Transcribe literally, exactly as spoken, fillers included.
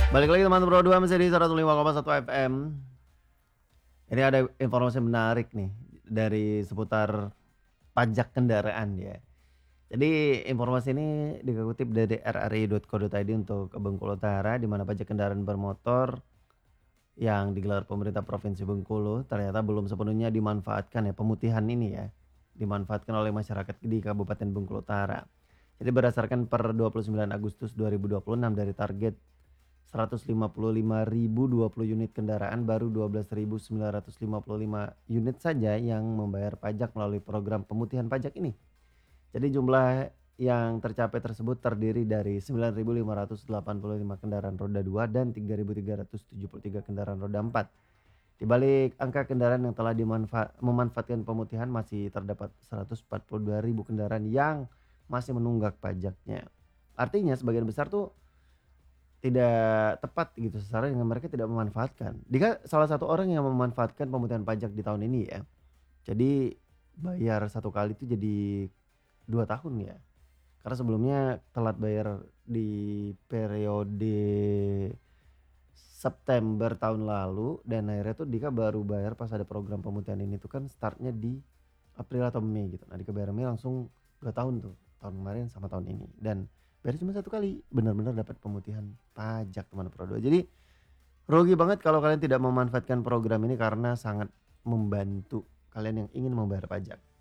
Balik lagi teman Pro dua masih di seratus lima koma satu F M. Ini ada informasi menarik nih dari seputar pajak kendaraan ya. Jadi informasi ini dikutip dari r r i titik co titik i d untuk Bengkulu Utara, di mana pajak kendaraan bermotor yang digelar pemerintah Provinsi Bengkulu ternyata belum sepenuhnya dimanfaatkan ya, pemutihan ini ya, dimanfaatkan oleh masyarakat di Kabupaten Bengkulu Utara. Jadi berdasarkan per dua puluh sembilan Agustus dua ribu dua puluh enam dari target seratus lima puluh lima ribu dua puluh unit kendaraan, baru dua belas ribu sembilan ratus lima puluh lima unit saja yang membayar pajak melalui program pemutihan pajak ini. Jadi jumlah yang tercapai tersebut terdiri dari sembilan ribu lima ratus delapan puluh lima kendaraan roda dua dan tiga ribu tiga ratus tujuh puluh tiga kendaraan roda empat. Di balik angka kendaraan yang telah dimanfa memanfaatkan pemutihan, masih terdapat seratus empat puluh dua ribu kendaraan yang masih menunggak pajaknya. Artinya sebagian besar tuh tidak tepat gitu sasaran yang mereka tidak memanfaatkan. Dika salah satu orang yang memanfaatkan pemutihan pajak di tahun ini ya. Jadi bayar satu kali itu jadi dua tahun ya. Karena sebelumnya telat bayar di periode September tahun lalu, dan akhirnya tuh Dika baru bayar pas ada program pemutihan ini tuh kan startnya di April atau Mei gitu. Nah Dika bayar Mei langsung dua tahun tuh, tahun kemarin sama tahun ini. Dan bayar cuma satu kali, benar-benar dapat pemutihan pajak teman Pro dua. Jadi rugi banget kalau kalian tidak memanfaatkan program ini karena sangat membantu kalian yang ingin membayar pajak.